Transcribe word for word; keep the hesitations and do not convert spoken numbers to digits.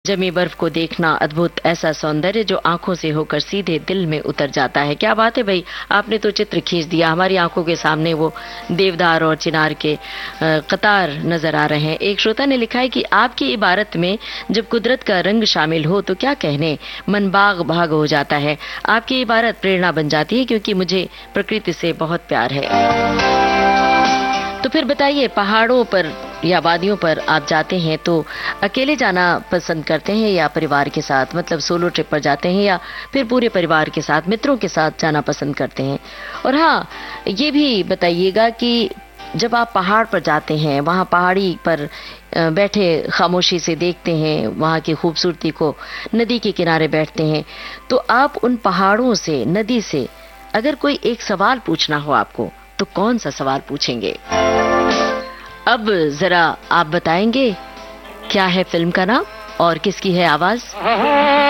जमी बर्फ को देखना अद्भुत ऐसा सौंदर्य जो आंखों से होकर सीधे दिल में उतर जाता है। क्या बात है भाई, आपने तो चित्र खींच दिया। हमारी आंखों के सामने वो देवदार और चिनार के कतार नजर आ रहे हैं। एक श्रोता ने लिखा है कि आपकी इबारत में जब कुदरत का रंग शामिल हो तो क्या कहने, मन बाग भाग हो जाता है। आपकी इबारत प्रेरणा बन जाती है क्योंकि मुझे प्रकृति से बहुत प्यार है। तो फिर बताइए, पहाड़ों पर या वादियों पर आप जाते हैं तो अकेले जाना पसंद करते हैं या परिवार के साथ, मतलब सोलो ट्रिप पर जाते हैं, या फिर पूरे परिवार के साथ, मित्रों के साथ जाना पसंद करते हैं? और हाँ, ये भी बताइएगा कि जब आप पहाड़ पर जाते हैं, वहाँ पहाड़ी पर बैठे खामोशी से देखते हैं वहाँ की खूबसूरती को, नदी के किनारे बैठते हैं, तो आप उन पहाड़ों से, नदी से अगर कोई एक सवाल पूछना हो आपको, तो कौन सा सवाल पूछेंगे? अब जरा आप बताएंगे क्या है फिल्म का नाम और किसकी है आवाज?